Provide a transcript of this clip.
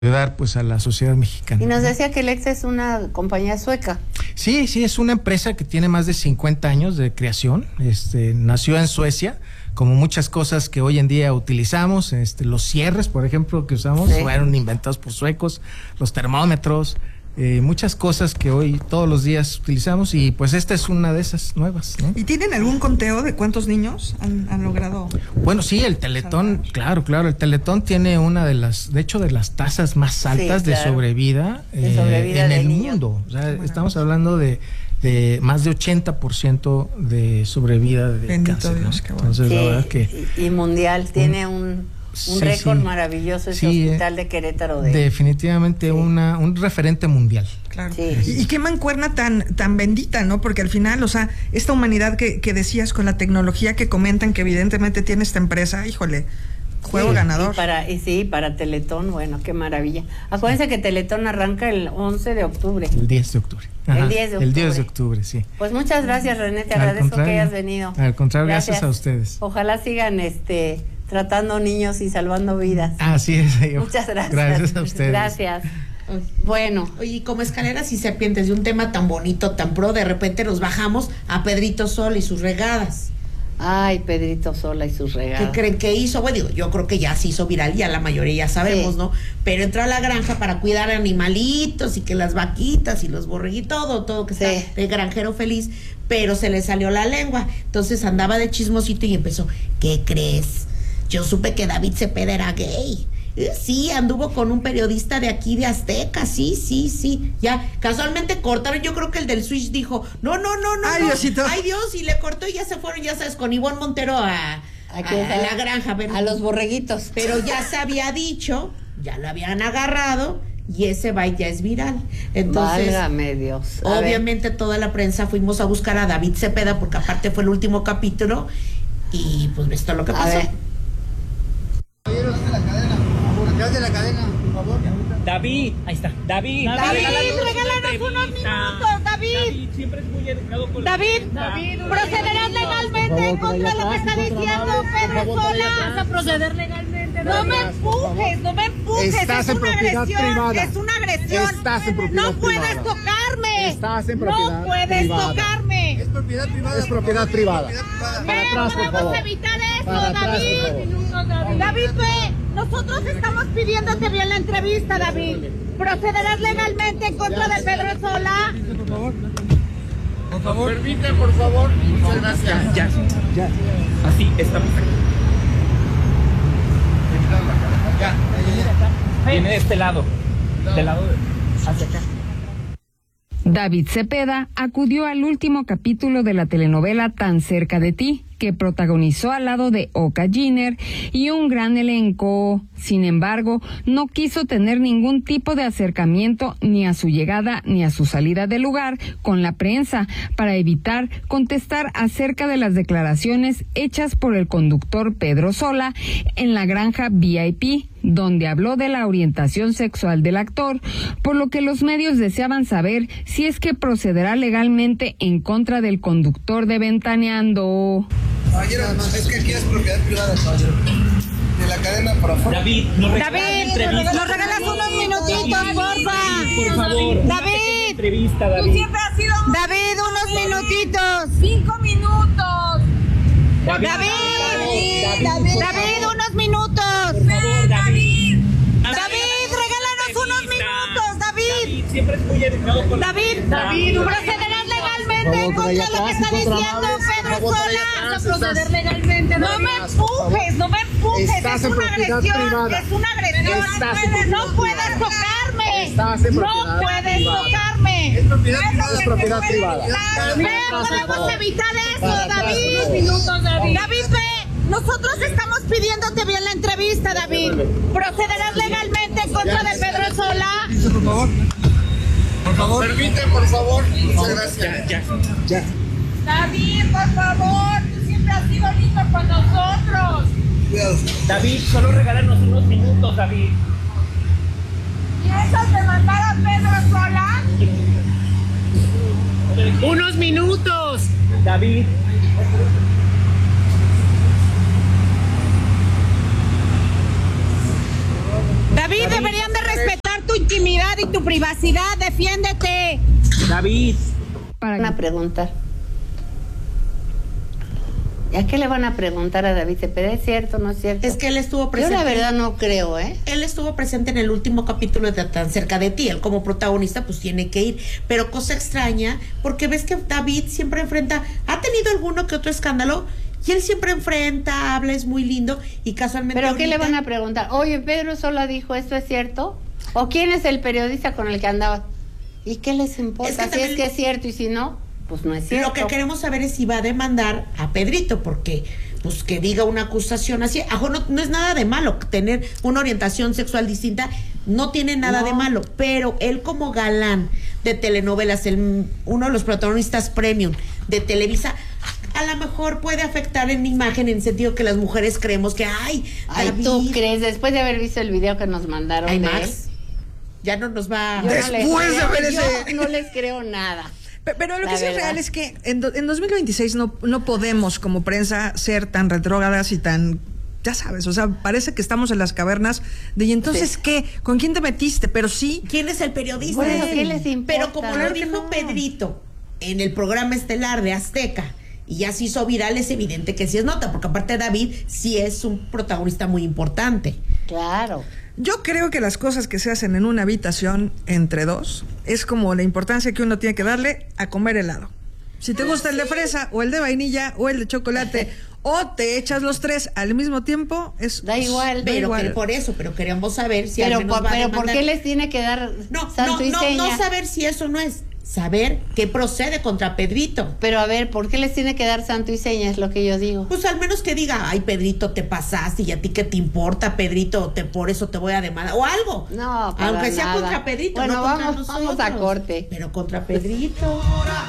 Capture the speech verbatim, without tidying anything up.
ayudar pues a la sociedad mexicana. Y nos decía que Lexa es una compañía sueca. Sí, sí, es una empresa que tiene más de cincuenta años de creación. Este, nació en Suecia, como muchas cosas que hoy en día utilizamos. Este, los cierres, por ejemplo, que usamos, sí, fueron inventados por suecos, los termómetros, eh, muchas cosas que hoy todos los días utilizamos, y pues esta es una de esas nuevas, ¿no? ¿Y tienen algún conteo de cuántos niños han, han logrado? Bueno, sí, el Teletón, salvar? claro, claro, el Teletón tiene una de las, de hecho, de las tasas más altas, sí, claro, de sobrevida, de sobrevida eh, en de el niño. mundo. O sea, bueno, estamos hablando de, de más de ochenta por ciento de sobrevida de Bendito cáncer, Dios, ¿no? qué bueno. Entonces, Sí, la verdad que y, y mundial, un, tiene un... Un sí, récord sí, maravilloso ese sí, hospital de Querétaro. De... Definitivamente sí, una un referente mundial. Claro. Sí. Y, y qué mancuerna tan tan bendita, ¿no? Porque al final, o sea, esta humanidad que, que decías con la tecnología que comentan que evidentemente tiene esta empresa, híjole, juego sí, ganador. Y, para, y sí, para Teletón, bueno, qué maravilla. Acuérdense que Teletón arranca el once de octubre. El diez de octubre. Ajá, el diez de octubre. El diez de octubre, sí. Pues muchas gracias, René, te agradezco que hayas venido. Al contrario, gracias, gracias a ustedes. Ojalá sigan este tratando niños y salvando vidas. Así es. Yo. Muchas gracias. Gracias a ustedes. Gracias. Bueno. Oye, como Escaleras y Serpientes, de un tema tan bonito, tan pro, de repente nos bajamos a Pedrito Sola y sus regadas. Ay, Pedrito Sola y sus regadas. ¿Qué creen que hizo? Bueno, digo, yo creo que ya se hizo viral, ya la mayoría ya sabemos, sí, ¿no? Pero entró a la granja para cuidar animalitos y que las vaquitas y los borreguitos, todo, todo que sí, está de granjero feliz, pero se le salió la lengua. Entonces andaba de chismosito y empezó, ¿qué crees? Yo supe que David Cepeda era gay. Eh, sí, anduvo con un periodista de aquí de Azteca, sí, sí, sí. Ya, casualmente cortaron, yo creo que el del Switch dijo, no, no, no, no. Ay, no. Diosito. Ay, Dios, y le cortó y ya se fueron, ya sabes, con Ivonne Montero a, Aquí a, a la granja. A, a los borreguitos. Pero ya se había dicho, ya lo habían agarrado, y ese baile ya es viral. Entonces, válgame Dios. A obviamente ver. Toda la prensa fuimos a buscar a David Cepeda, porque aparte fue el último capítulo, y pues esto es lo que pasó. Caballeros de la cadena, por favor, de la cadena, por favor. David, ahí está, David. David, David regálanos unos minutos, David. David siempre es muy educado con David, David procederás legalmente en contra de lo que está diciendo Pedro Sola. Vas a proceder legalmente. No me empujes, no me empujes. Estás es en una propiedad agresión, privada. es una agresión. Estás en propiedad no puedes privada. tocarme. Estás en propiedad No puedes privada. tocarme. Es propiedad privada. Es propiedad privada. Para atrás, por Podemos favor. evitar eso, Para atrás, David. por favor. David, ve, nosotros estamos pidiéndote bien la entrevista, David. ¿Procederás legalmente en contra de Pedro Sola? Por favor. Por favor. Permite, por favor. Muchas gracias. Ya, ya. Así, está perfecto. Ya. Viene de este lado. Del lado de... hacia acá. David Cepeda acudió al último capítulo de la telenovela Tan cerca de ti, que protagonizó al lado de Oka Giner y un gran elenco. Sin embargo, no quiso tener ningún tipo de acercamiento ni a su llegada ni a su salida del lugar con la prensa para evitar contestar acerca de las declaraciones hechas por el conductor Pedro Sola en la granja V I P, donde habló de la orientación sexual del actor, por lo que los medios deseaban saber si es que procederá legalmente en contra del conductor de Ventaneando. Caballero, es que aquí es propiedad privada, caballero. De la cadena para afuera. David, nos regalas David, entrevista. nos regalas unos minutitos, porfa. Por favor. David. Entrevista, David. Tú siempre has sido muy... David, unos minutitos. Cinco minutos. David. David. David, David, unos minutos. Por favor, David. David, regálanos unos minutos, David. David siempre es muy educado con David, David, procederás legalmente en contra de lo que está diciendo Pedro Sola. Vas a proceder legalmente. No me empujes, no me empujes. Estás Es en una propiedad agresión, privada. es una agresión. Estás en propiedad No puedes tocarme. Estás en No propiedad puedes privada. tocarme. Es propiedad privada, es propiedad privada. Ve, podemos evitar eso, Para atrás, David. por favor. David. David, ve, nosotros estamos pidiéndote bien la entrevista, David. ¿Procederás legalmente en contra de Pedro Sola? Por favor. Por favor. Permite, por favor. Muchas gracias. Ya, Ya. David, por favor, tú siempre has sido lindo con nosotros. Cuidado. David, solo regálanos unos minutos, David. ¿Piensas demandar a Pedro Sola? Unos minutos. David. David, deberían de respetar. y tu privacidad, defiéndete. David. Para Van a preguntar. ¿Y a qué le van a preguntar a David Cepeda? ¿Es cierto o no es cierto? Es que él estuvo presente. Yo la verdad no creo, ¿eh? Él estuvo presente en el último capítulo de Tan Cerca de Ti. Él como protagonista pues tiene que ir. Pero cosa extraña, porque ves que David siempre enfrenta, ha tenido alguno que otro escándalo, y él siempre enfrenta, habla, es muy lindo, y casualmente ¿Pero qué le ahorita- van a preguntar? Oye, Pedro Sola dijo, ¿esto es cierto? ¿O quién es el periodista con el que andaba? ¿Y qué les importa? Es que si también- es que es cierto y si no, pues no es cierto. Lo que queremos saber es si va a demandar a Pedrito, porque pues que diga una acusación así, ajo, no, no es nada de malo tener una orientación sexual distinta, no tiene nada No. de malo, pero él como galán de telenovelas, el, uno de los protagonistas premium de Televisa, a lo mejor puede afectar en imagen, en el sentido que las mujeres creemos que, ay, Ay, David, ¿tú crees? Después de haber visto el video que nos mandaron ay, de Max, él, ya no nos va... yo no les Después de creo- ver yo ese- no les creo nada. Pe- Pero lo La que sí es verdad. real es que en, do- en dos mil veintiséis no, no podemos como prensa ser tan retrógradas y tan, ya sabes, o sea, parece que estamos en las cavernas de ¿y entonces Sí. qué? ¿Con quién te metiste? Pero sí, ¿Quién es el periodista? Bueno, Él. ¿qué les importa? Pero como Claro lo que dijo no. Pedrito en el programa estelar de Azteca, y ya se hizo viral, es evidente que sí es nota, porque aparte David sí es un protagonista muy importante. Claro. yo creo que las cosas que se hacen en una habitación entre dos es como la importancia que uno tiene que darle a comer helado. Si te gusta el de fresa o el de vainilla o el de chocolate o te echas los tres al mismo tiempo, es Da igual. da Pero igual. que por eso, pero queremos saber si Pero, al menos por, va a pero ¿por demandar. qué les tiene que dar No, santo no, y no, seña? no saber si eso no es, saber qué procede contra Pedrito. Pero a ver, ¿por qué les tiene que dar santo y seña? Es lo que yo digo. Pues al menos que diga, ay, Pedrito, te pasaste y a ti qué te importa, Pedrito, te, por eso te voy a demandar, o algo. No, para aunque sea nada. contra Pedrito, Bueno, no contra vamos- nosotros. vamos a corte. Pero contra Pedrito.